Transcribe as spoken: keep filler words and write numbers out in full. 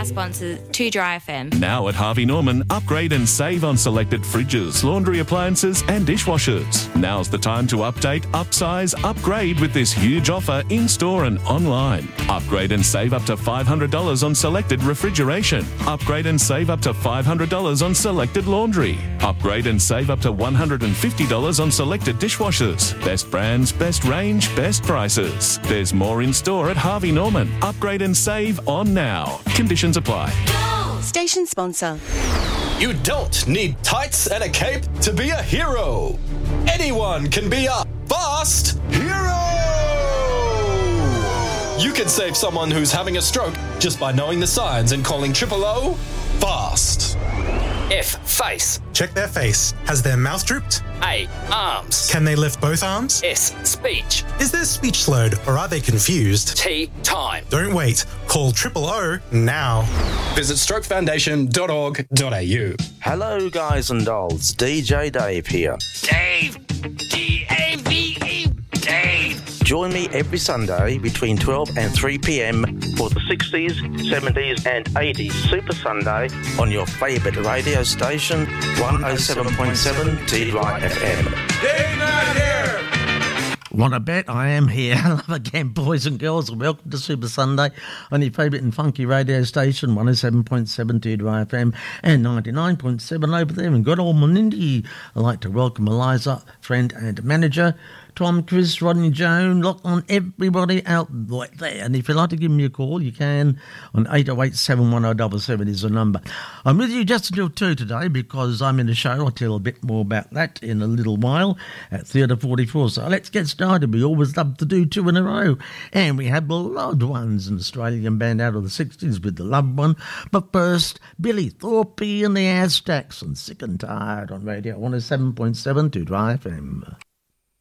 sponsor, two Dry F M. Now at Harvey Norman, upgrade and save on selected fridges, laundry appliances and dishwashers. Now's the time to update, upsize, upgrade with this huge offer in-store and online. Upgrade and save up to five hundred dollars on selected refrigeration. Upgrade and save up to five hundred dollars on selected laundry. Upgrade and save up to one hundred fifty dollars on selected dishwashers. Best brands, best range, best prices. There's more in store at Harvey Norman. Upgrade and save on now. Conditions apply. Station sponsor. You don't need tights and a cape to be a hero. Anyone can be a fast hero. You can save someone who's having a stroke just by knowing the signs and calling triple O fast. F. Face. Check their face. Has their mouth drooped? A. Arms. Can they lift both arms? S. Speech. Is their speech slowed or are they confused? T. Time. Don't wait. Call triple O now. Visit stroke foundation dot org dot a u. Hello, guys and dolls. D J Dave here. Dave. D A V E. Dave. Join me every Sunday between twelve and three p.m. for the sixties, seventies and eighties Super Sunday on your favourite radio station, one oh seven point seven T Y F M. Dave not here. Want to bet? I am here. Hello again, boys and girls, and welcome to Super Sunday on your favourite and funky radio station, one oh seven point seven T Y F M and ninety-nine point seven over there in good old Menindee. I'd like to welcome Eliza, friend and manager, Tom, Chris, Rodney, Joan, lock on everybody out right there. And if you'd like to give me a call, you can on eight oh eight, seven one oh seven seven is the number. I'm with you just until two today because I'm in a show. I'll tell a bit more about that in a little while at Theatre forty-four. So let's get started. We always love to do two in a row. And we have the Loved Ones, an Australian band out of the sixties with The Loved One. But first, Billy Thorpe and the Aztecs on Sick and Tired on Radio one oh seven point seven to Dry F M.